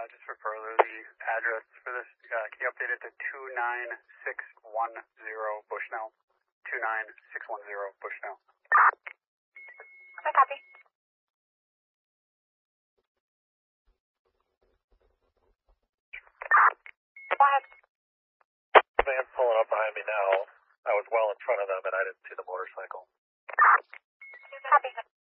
just for further, the address for this, can you update it to 29610 Bushnell? 29610 Bushnell. Okay, copy. Go ahead. Van pulling up behind me now. I was well in front of them and I didn't see the motorcycle. Copy.